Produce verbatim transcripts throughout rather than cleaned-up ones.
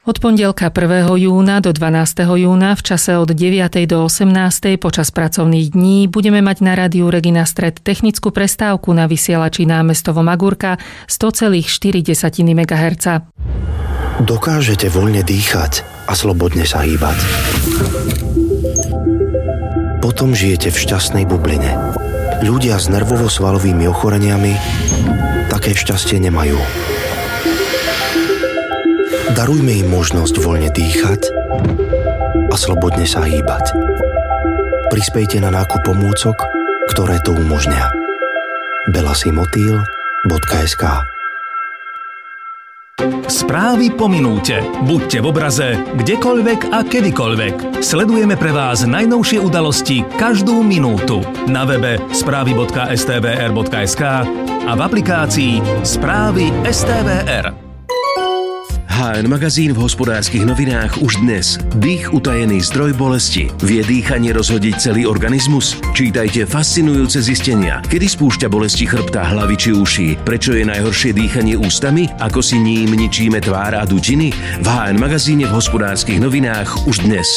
Od pondelka prvého júna do dvanásteho júna v čase od deviatej do osemnástej počas pracovných dní budeme mať na rádiu Regina Stred technickú prestávku na vysielači námestovo Magurka sto celá štyri megahertza. Dokážete voľne dýchať a slobodne sa hýbať. Potom žijete v šťastnej bubline. Ľudia s nervovo-svalovými ochoreniami také šťastie nemajú. Darujme im možnosť voľne dýchať a slobodne sa hýbať. Prispejte na nákup pomôcok, ktoré to umožnia. bellasimotil bodka es ká Správy po minúte. Buďte v obraze, kdekoľvek a kedykoľvek. Sledujeme pre vás najnovšie udalosti každú minútu. Na webe správy bodka es té vé er bodka es ká a v aplikácii Správy es té vé er. há en magazín v Hospodárskych novinách už dnes. Dých utajený zdroj bolesti. Vie dýchanie rozhodiť celý organizmus? Čítajte fascinujúce zistenia. Kedy spúšťa bolesti chrbta, hlavy či uší? Prečo je najhoršie dýchanie ústami? Ako si ním ničíme tvár a dutiny? V há en magazíne v Hospodárskych novinách už dnes.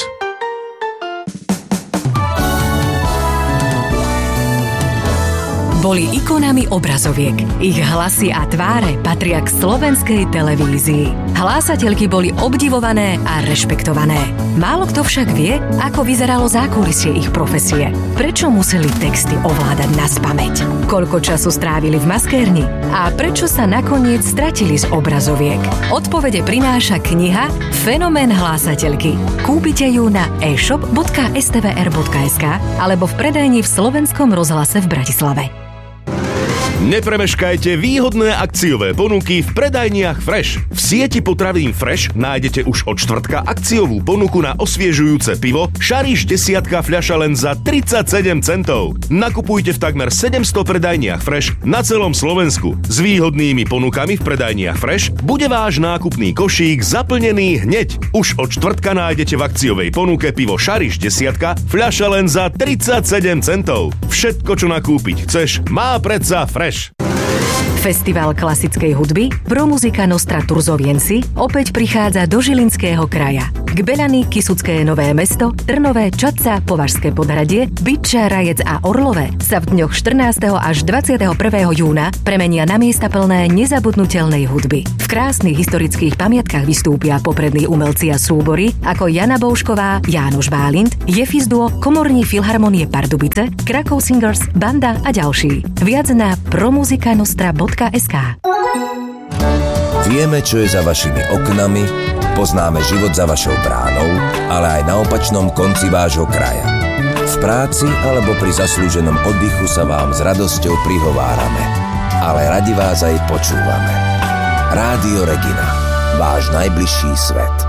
Boli ikonami obrazoviek. Ich hlasy a tváre patria k slovenskej televízii. Hlásateľky boli obdivované a rešpektované. Málo kto však vie, ako vyzeralo zákulisie ich profesie. Prečo museli texty ovládať naspamäť? Koľko času strávili v maskérni? A prečo sa nakoniec stratili z obrazoviek? Odpovede prináša kniha Fenomén hlásateľky. Kúpite ju na e-shop bodka es té vé er bodka es ká alebo v predajni v Slovenskom rozhlase v Bratislave. Nepremeškajte výhodné akciové ponuky v predajniach Fresh. V sieti potravín Fresh nájdete už od štvrtka akciovú ponuku na osviežujúce pivo Šariš desiatka fľaša len za tridsaťsedem centov. Nakupujte v takmer sedemsto predajniach Fresh na celom Slovensku. S výhodnými ponukami v predajniach Fresh bude váš nákupný košík zaplnený hneď. Už od štvrtka nájdete v akciovej ponuke pivo Šariš desiatka fľaša len za tridsaťsedem centov. Všetko, čo nakúpiť chceš, má predsa Fresh. Festival klasickej hudby Promuzika Nostra Turzoviensi opäť prichádza do Žilinského kraja. K Belany, Kysucké Nové Mesto, Trnové, Čadca, Považské Podhradie, Bytča, Rajec a Orlové sa v dňoch štrnásteho až dvadsiateho prvého júna premenia na miesta plné nezabudnutelnej hudby. V krásnych historických pamiatkách vystúpia poprední umelci a súbory ako Jana Boušková, Jánoš Bálint, Jefis Duo, Komorní filharmonie Pardubice, Krakov Singers, Banda a ďalší. Viac na promuzikanostra bodka es ká. Vieme, čo je za vašimi oknami, poznáme život za vašou bránou, ale aj na opačnom konci vášho kraja. V práci alebo pri zaslúženom oddychu sa vám s radosťou prihovárame, ale radi vás aj počúvame. Rádio Regina, váš najbližší svet.